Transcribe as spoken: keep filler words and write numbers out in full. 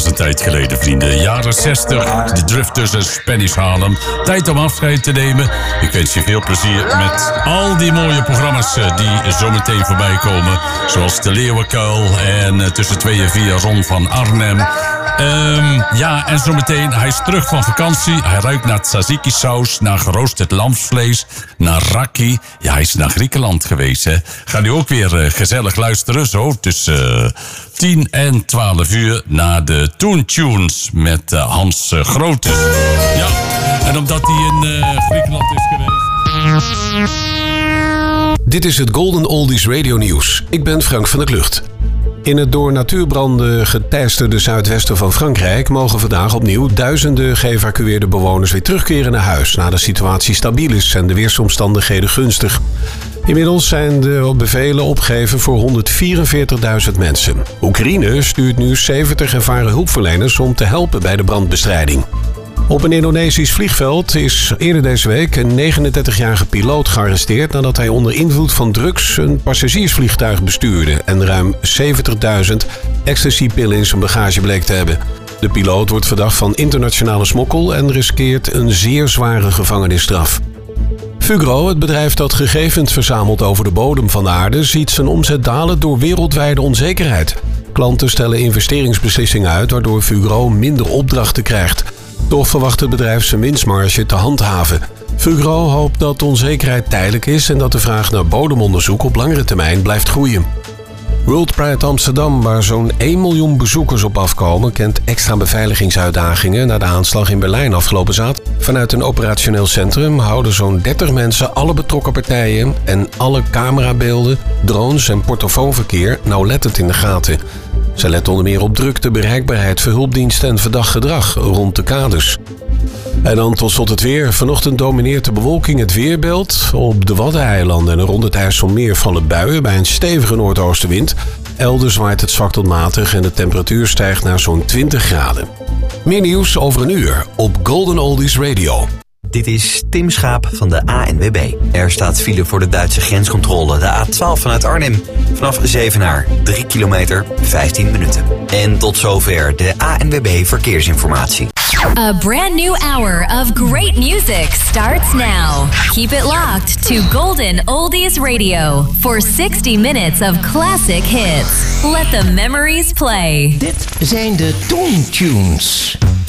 was een tijd geleden, vrienden. Jaren zestig, de Drifters en Spanish Harlem. Tijd om afscheid te nemen. Ik wens je veel plezier met al die mooie programma's die zometeen voorbij komen. Zoals de Leeuwenkuil en uh, tussen twee en vier Ron van Arnhem. Um, ja, en zometeen, hij is terug van vakantie. Hij ruikt naar tzatziki-saus, naar geroosterd lamsvlees, naar raki. Ja, hij is naar Griekenland geweest, hè. Ga nu ook weer uh, gezellig luisteren, zo tussen uh, tien en twaalf uur... naar de Toon Tunes met uh, Hans uh, Grotes. Ja, en omdat hij in uh, Griekenland is geweest... Dit is het Golden Oldies Radio Nieuws. Ik ben Frank van der Klucht. In het door natuurbranden geteisterde zuidwesten van Frankrijk mogen vandaag opnieuw duizenden geëvacueerde bewoners weer terugkeren naar huis, na de situatie stabiel is en de weersomstandigheden gunstig. Inmiddels zijn de bevelen opgegeven voor honderdvierenveertigduizend mensen. Oekraïne stuurt nu zeventig ervaren hulpverleners om te helpen bij de brandbestrijding. Op een Indonesisch vliegveld is eerder deze week een negenendertigjarige piloot gearresteerd nadat hij onder invloed van drugs een passagiersvliegtuig bestuurde en ruim zeventigduizend ecstasypillen in zijn bagage bleek te hebben. De piloot wordt verdacht van internationale smokkel en riskeert een zeer zware gevangenisstraf. Fugro, het bedrijf dat gegevens verzamelt over de bodem van de aarde, ziet zijn omzet dalen door wereldwijde onzekerheid. Klanten stellen investeringsbeslissingen uit waardoor Fugro minder opdrachten krijgt. Toch verwacht het bedrijf zijn winstmarge te handhaven. Fugro hoopt dat de onzekerheid tijdelijk is en dat de vraag naar bodemonderzoek op langere termijn blijft groeien. World Pride Amsterdam, waar zo'n één miljoen bezoekers op afkomen, kent extra beveiligingsuitdagingen na de aanslag in Berlijn afgelopen zaterdag. Vanuit een operationeel centrum houden zo'n dertig mensen alle betrokken partijen en alle camerabeelden, drones en portofoonverkeer nauwlettend in de gaten. Zij letten onder meer op drukte, bereikbaarheid, verhulpdiensten en verdacht gedrag rond de kades. En dan tot slot het weer. Vanochtend domineert de bewolking het weerbeeld. Op de Waddeneilanden en rond het IJsselmeer vallen buien bij een stevige noordoostenwind. Elders waait het zwak tot matig en de temperatuur stijgt naar zo'n twintig graden. Meer nieuws over een uur op Golden Oldies Radio. Dit is Tim Schaap van de A N W B. Er staat file voor de Duitse grenscontrole, de A twaalf vanuit Arnhem. Vanaf Zevenaar, drie kilometer, vijftien minuten. En tot zover de A N W B Verkeersinformatie. A brand new hour of great music starts now. Keep it locked to Golden Oldies Radio for sixty minutes of classic hits. Let the memories play. Dit zijn de Toon Tunes.